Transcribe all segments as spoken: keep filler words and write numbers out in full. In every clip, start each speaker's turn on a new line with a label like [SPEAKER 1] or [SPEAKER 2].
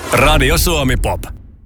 [SPEAKER 1] Radio Suomi Pop.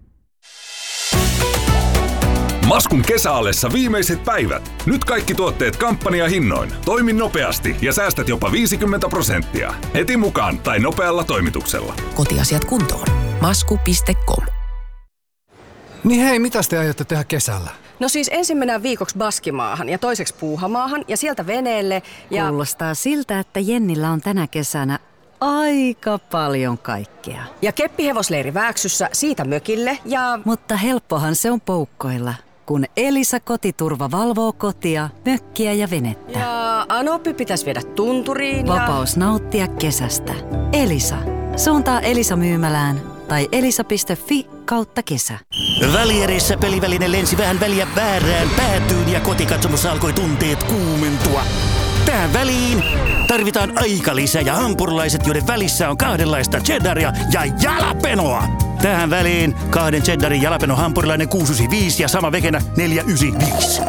[SPEAKER 1] Maskun kesäallessa viimeiset päivät. Nyt kaikki tuotteet kampanjahinnoin. Toimi nopeasti ja säästät jopa viisikymmentä prosenttia. Heti mukaan tai nopealla toimituksella.
[SPEAKER 2] Kotiasiat kuntoon. masku piste com.
[SPEAKER 3] Niin hei, mitäs te aiotte tehdä kesällä?
[SPEAKER 4] No siis ensin mennään viikoksi Baskimaahan ja toiseksi Puuhamaahan ja sieltä veneelle ja...
[SPEAKER 5] Kuulostaa siltä, että Jennillä on tänä kesänä aika paljon kaikkea.
[SPEAKER 4] Ja keppihevosleiri Vääksyssä, siitä mökille ja...
[SPEAKER 5] Mutta helppohan se on poukkoilla, kun Elisa Kotiturva valvoo kotia, mökkiä ja venettä.
[SPEAKER 4] Ja Anoppi pitäisi viedä tunturiin ja...
[SPEAKER 5] Vapaus nauttia kesästä. Elisa. Suuntaa Elisa myymälään tai elisa piste fi kautta kesä.
[SPEAKER 6] Väliereissä peliväline lensi vähän väliä väärään päätyyn ja kotikatsomossa alkoi tunteet kuumentua. Tähän väliin tarvitaan aikalisä ja hampurilaiset, joiden välissä on kahdenlaista cheddaria ja jalapenoa. Tähän väliin kahden cheddarin jalapeno hampurilainen kuusi yhdeksänkymmentäviisi ja sama vegenä neljä yhdeksänkymmentäviisi.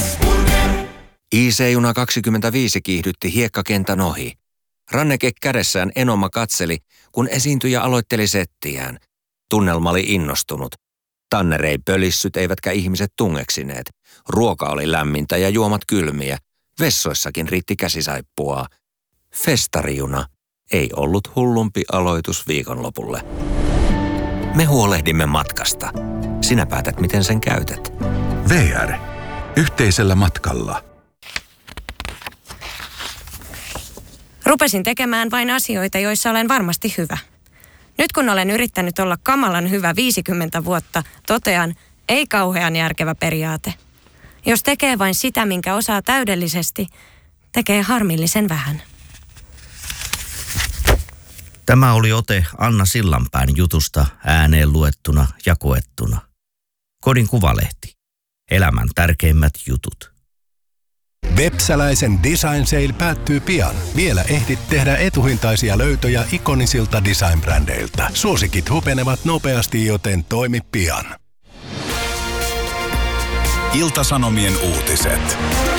[SPEAKER 7] I C-juna kaksikymmentäviisi kiihdytti hiekkakentän ohi. Ranneke kädessään Enoma katseli, kun esiintyjä aloitteli settiään. Tunnelma oli innostunut. Tanner ei pölissyt eivätkä ihmiset tungeksineet. Ruoka oli lämmintä ja juomat kylmiä. Vessoissakin riitti käsisaippuaa. Festarijuna ei ollut hullumpi aloitus viikonlopulle. Me huolehdimme matkasta. Sinä päätät, miten sen käytät.
[SPEAKER 8] V R. Yhteisellä matkalla.
[SPEAKER 9] Rupesin tekemään vain asioita, joissa olen varmasti hyvä. Nyt kun olen yrittänyt olla kamalan hyvä viisikymmentä vuotta, totean, ei kauhean järkevä periaate. Jos tekee vain sitä, minkä osaa täydellisesti, tekee harmillisen vähän.
[SPEAKER 6] Tämä oli ote Anna Sillanpään jutusta ääneen luettuna ja koettuna. Kodin Kuvalehti. Elämän tärkeimmät jutut.
[SPEAKER 8] Vepsäläisen Design Sale päättyy pian. Vielä ehdit tehdä etuhintaisia löytöjä ikonisilta design-brändeiltä. Suosikit hupenevat nopeasti, joten toimi pian. Ilta-Sanomien uutiset.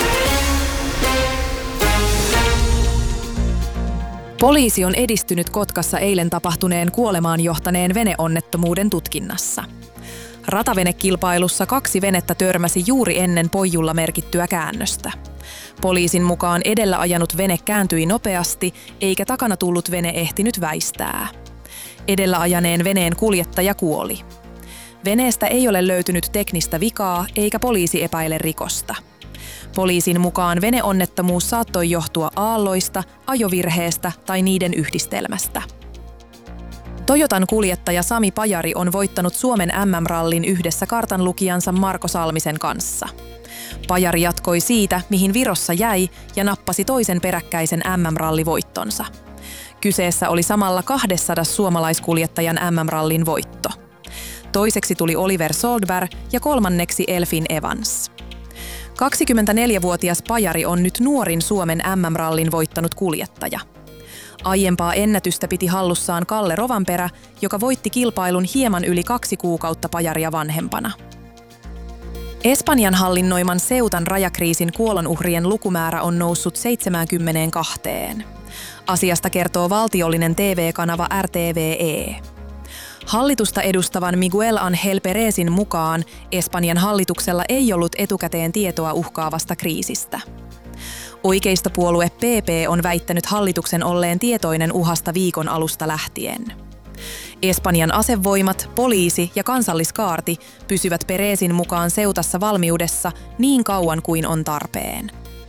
[SPEAKER 10] Poliisi on edistynyt Kotkassa eilen tapahtuneen kuolemaan johtaneen veneonnettomuuden tutkinnassa. Ratavenekilpailussa kaksi venettä törmäsi juuri ennen poijulla merkittyä käännöstä. Poliisin mukaan edellä ajanut vene kääntyi nopeasti, eikä takana tullut vene ehtinyt väistää. Edellä ajaneen veneen kuljettaja kuoli. Veneestä ei ole löytynyt teknistä vikaa, eikä poliisi epäile rikosta. Poliisin mukaan veneonnettomuus saattoi johtua aalloista, ajovirheestä tai niiden yhdistelmästä. Toyotan kuljettaja Sami Pajari on voittanut Suomen M M-rallin yhdessä kartanlukijansa Marko Salmisen kanssa. Pajari jatkoi siitä, mihin Virossa jäi, ja nappasi toisen peräkkäisen M M-rallivoittonsa. Kyseessä oli samalla kaksisataa suomalaiskuljettajan M M-rallin voitto. Toiseksi tuli Oliver Soldberg ja kolmanneksi Elfin Evans. kaksikymmentäneljävuotias Pajari on nyt nuorin Suomen M M-rallin voittanut kuljettaja. Aiempaa ennätystä piti hallussaan Kalle Rovanperä, joka voitti kilpailun hieman yli kaksi kuukautta Pajaria vanhempana. Espanjan hallinnoiman Ceutan rajakriisin kuolonuhrien lukumäärä on noussut seitsemänkymmentäkaksi. Asiasta kertoo valtiollinen T V-kanava R T V E. Hallitusta edustavan Miguel Ángel Pérezin mukaan Espanjan hallituksella ei ollut etukäteen tietoa uhkaavasta kriisistä. Oikeistopuolue P P on väittänyt hallituksen olleen tietoinen uhasta viikon alusta lähtien. Espanjan asevoimat, poliisi ja kansalliskaarti pysyvät Pérezin mukaan Ceutassa valmiudessa niin kauan kuin on tarpeen.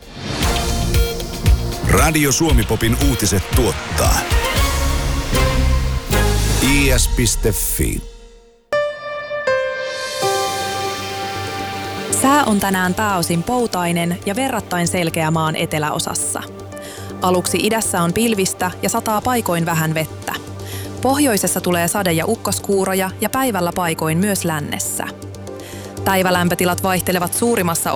[SPEAKER 8] Radio Suomi Popin uutiset tuottaa i s piste fi.
[SPEAKER 10] Sää on tänään pääosin poutainen ja verrattain selkeä maan eteläosassa. Aluksi idässä on pilvistä ja sataa paikoin vähän vettä. Pohjoisessa tulee sade- ja ukkoskuuroja ja päivällä paikoin myös lännessä. Päivälämpötilat vaihtelevat suurimmassa